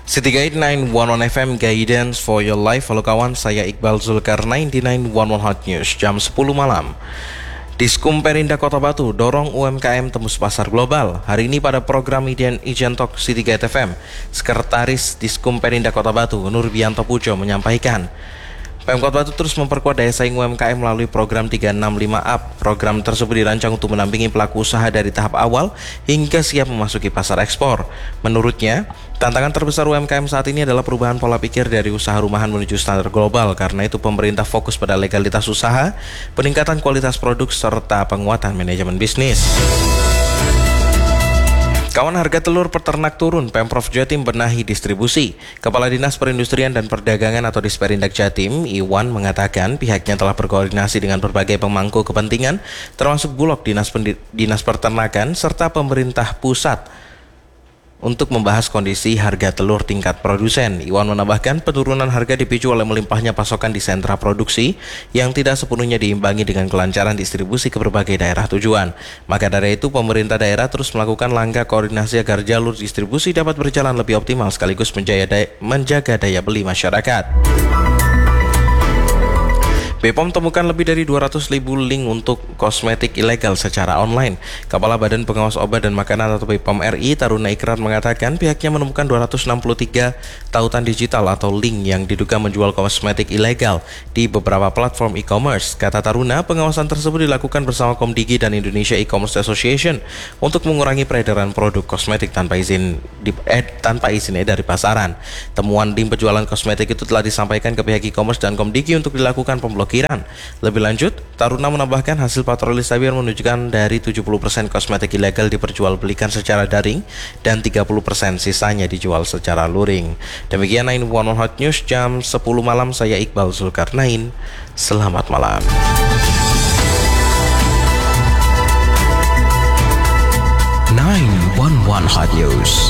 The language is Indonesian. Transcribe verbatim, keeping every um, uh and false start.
City Guide sembilan satu satu F M Guidance for your life. Halo kawan, saya Iqbal Zulkarnain di sembilan satu satu Hot News jam sepuluh malam. Diskum Perindah Kota Batu dorong U M K M tembus pasar global. Hari ini pada program Media Agent Talk City Guide F M, Sekretaris Diskum Perindah Kota Batu Nurbianto Pujo menyampaikan, Pemkot Batu terus memperkuat daya saing U M K M melalui program tiga enam lima Up. Program tersebut dirancang untuk menampingi pelaku usaha dari tahap awal hingga siap memasuki pasar ekspor. Menurutnya, tantangan terbesar U M K M saat ini adalah perubahan pola pikir dari usaha rumahan menuju standar global. Karena itu pemerintah fokus pada legalitas usaha, peningkatan kualitas produk, serta penguatan manajemen bisnis. Kawan, harga telur peternak turun, Pemprov Jatim benahi distribusi. Kepala Dinas Perindustrian dan Perdagangan atau Disperindak Jatim, Iwan, mengatakan pihaknya telah berkoordinasi dengan berbagai pemangku kepentingan, termasuk Bulog, Dinas, Dinas Peternakan, serta pemerintah pusat, untuk membahas kondisi harga telur tingkat produsen. Iwan menambahkan penurunan harga dipicu oleh melimpahnya pasokan di sentra produksi yang tidak sepenuhnya diimbangi dengan kelancaran distribusi ke berbagai daerah tujuan. Maka dari itu pemerintah daerah terus melakukan langkah koordinasi agar jalur distribusi dapat berjalan lebih optimal sekaligus menjaga daya beli masyarakat. B P O M temukan lebih dari dua ratus ribu link untuk kosmetik ilegal secara online. Kepala Badan Pengawas Obat dan Makanan atau B P O M R I, Taruna Ikrar, mengatakan pihaknya menemukan dua ratus enam puluh tiga tautan digital atau link yang diduga menjual kosmetik ilegal di beberapa platform e-commerce. Kata Taruna, pengawasan tersebut dilakukan bersama Komdigi dan Indonesia E-commerce Association untuk mengurangi peredaran produk kosmetik tanpa izin di, eh, tanpa izin dari pasaran. Temuan link penjualan kosmetik itu telah disampaikan ke pihak e-commerce dan Komdigi untuk dilakukan pemblokiran. Lebih lanjut, Taruna menambahkan hasil patroli Sabir menunjukkan dari tujuh puluh persen kosmetik ilegal diperjualbelikan secara daring dan tiga puluh persen sisanya dijual secara luring. Demikian sembilan satu satu Hot News jam sepuluh malam, saya Iqbal Zulkarnain. Selamat malam. sembilan satu satu Hot News.